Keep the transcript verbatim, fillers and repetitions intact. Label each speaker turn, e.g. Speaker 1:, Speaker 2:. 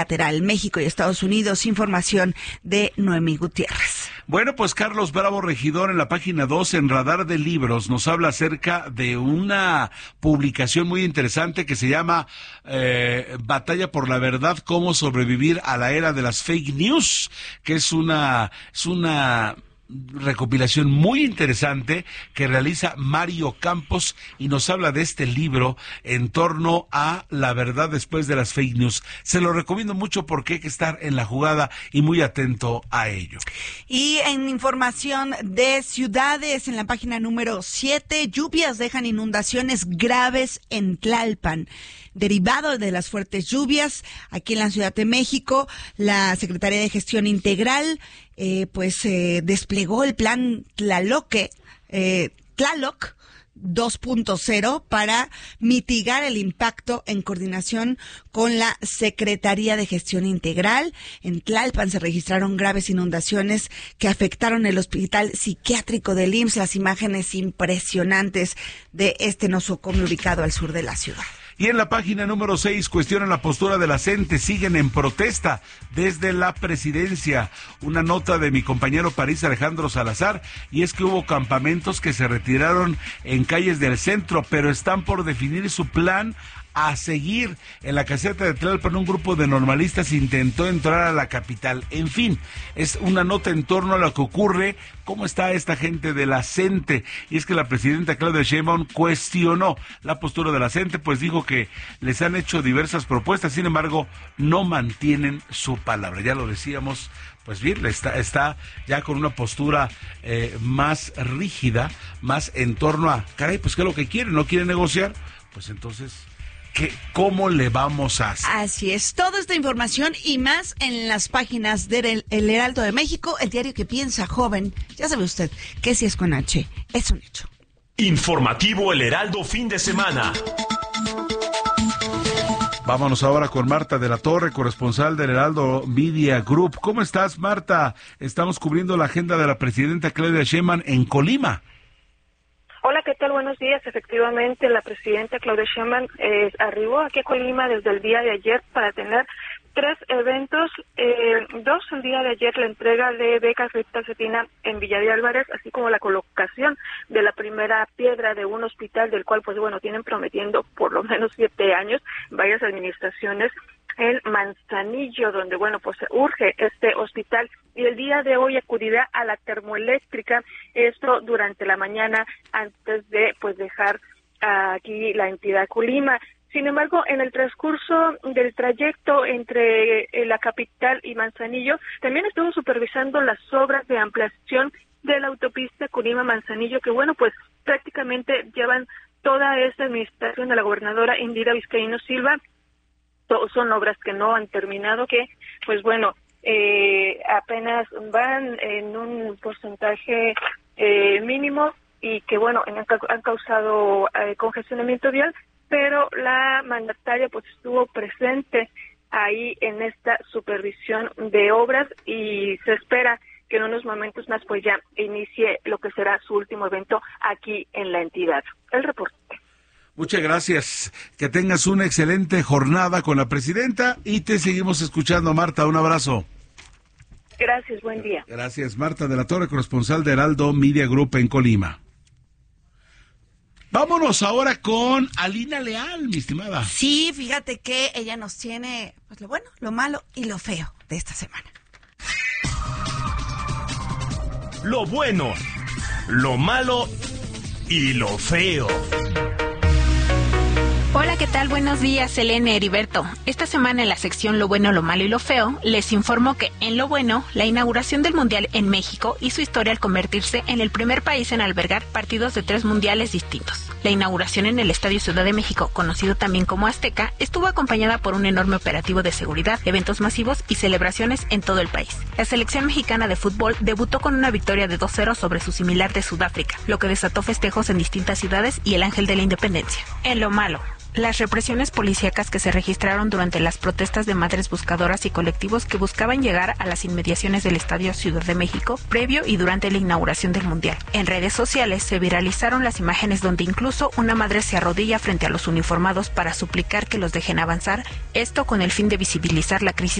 Speaker 1: Lateral, México y Estados Unidos. Información de Noemí Gutiérrez.
Speaker 2: Bueno, pues Carlos Bravo, regidor, en la página dos, en Radar de Libros, nos habla acerca de una publicación muy interesante que se llama eh, Batalla por la Verdad, cómo sobrevivir a la era de las fake news, que es una, es una recopilación muy interesante que realiza Mario Campos y nos habla de este libro en torno a la verdad después de las fake news. Se lo recomiendo mucho porque hay que estar en la jugada y muy atento a ello.
Speaker 1: Y en información de ciudades, en la página número siete, lluvias dejan inundaciones graves en Tlalpan. Derivado de las fuertes lluvias aquí en la Ciudad de México, la Secretaría de Gestión Integral eh, pues eh, desplegó el plan Tlaloque, eh, Tlaloc dos punto cero para mitigar el impacto en coordinación con la Secretaría de Gestión Integral. En Tlalpan se registraron graves inundaciones que afectaron el Hospital Psiquiátrico del I M S S. Las imágenes impresionantes de este nosocomio ubicado al sur de la ciudad.
Speaker 2: Y en la página número seis, cuestionan la postura de la C E N T E, siguen en protesta desde la presidencia. Una nota de mi compañero París Alejandro Salazar, y es que hubo campamentos que se retiraron en calles del centro, pero están por definir su plan a seguir. En la caseta de Tlalpan, un grupo de normalistas intentó entrar a la capital. En fin, es una nota en torno a lo que ocurre, cómo está esta gente de la C E N T E. Y es que la presidenta Claudia Sheinbaum cuestionó la postura de la C E N T E, pues dijo que les han hecho diversas propuestas, sin embargo, no mantienen su palabra. Ya lo decíamos, pues bien, está, está ya con una postura eh, más rígida, más en torno a, caray, pues ¿qué es lo que quieren? ¿No quieren negociar? Pues entonces, ¿Qué, ¿cómo le vamos a hacer?
Speaker 1: Así es, toda esta información y más en las páginas del El Heraldo de México, el diario que piensa joven. Ya sabe usted que si es con H, es un hecho.
Speaker 3: Informativo El Heraldo fin de semana.
Speaker 2: Vámonos ahora con Marta de la Torre, corresponsal del Heraldo Media Group. ¿Cómo estás, Marta? Estamos cubriendo la agenda de la presidenta Claudia Sheinbaum en Colima.
Speaker 4: Hola, ¿qué tal? Buenos días. Efectivamente, la presidenta Claudia Sheinbaum eh, arribó aquí a Colima desde el día de ayer para tener tres eventos. Eh, dos, el día de ayer, la entrega de becas Rita Cetina en Villa de Álvarez, así como la colocación de la primera piedra de un hospital del cual, pues bueno, tienen prometiendo por lo menos siete años varias administraciones en Manzanillo, donde, bueno, pues urge este hospital. Y el día de hoy acudirá a la termoeléctrica, esto durante la mañana, antes de, pues, dejar uh, aquí la entidad Colima. Sin embargo, en el transcurso del trayecto entre eh, la capital y Manzanillo, también estuvo supervisando las obras de ampliación de la autopista Colima-Manzanillo, que, bueno, pues prácticamente llevan toda esta administración de la gobernadora Indira Vizcaíno Silva. Son obras que no han terminado, que, pues bueno, eh, apenas van en un porcentaje eh, mínimo y que, bueno, han, han causado eh, congestionamiento vial, pero la mandataria pues estuvo presente ahí en esta supervisión de obras y se espera que en unos momentos más pues ya inicie lo que será su último evento aquí en la entidad. El reporte.
Speaker 2: Muchas gracias. Que tengas una excelente jornada con la presidenta y te seguimos escuchando, Marta. Un abrazo.
Speaker 4: Gracias, buen día.
Speaker 2: Gracias, Marta de la Torre, corresponsal de Heraldo Media Group en Colima. Vámonos ahora con Alina Leal, mi estimada.
Speaker 1: Sí, fíjate que ella nos tiene pues lo bueno, lo malo y lo feo de esta semana.
Speaker 3: Lo bueno, lo malo y lo feo.
Speaker 5: Hola, ¿qué tal? Buenos días, Selene, Heriberto. Esta semana en la sección Lo Bueno, Lo Malo y Lo Feo, les informo que en lo bueno, la inauguración del Mundial en México hizo historia al convertirse en el primer país en albergar partidos de tres mundiales distintos. La inauguración en el Estadio Ciudad de México, conocido también como Azteca, estuvo acompañada por un enorme operativo de seguridad, eventos masivos y celebraciones en todo el país. La selección mexicana de fútbol debutó con una victoria de dos cero sobre su similar de Sudáfrica, lo que desató festejos en distintas ciudades y el Ángel de la Independencia. En lo malo, las represiones policíacas que se registraron durante las protestas de madres buscadoras y colectivos que buscaban llegar a las inmediaciones del Estadio Ciudad de México previo y durante la inauguración del Mundial. En redes sociales se viralizaron las imágenes donde incluso una madre se arrodilla frente a los uniformados para suplicar que los dejen avanzar, esto con el fin de visibilizar la crisis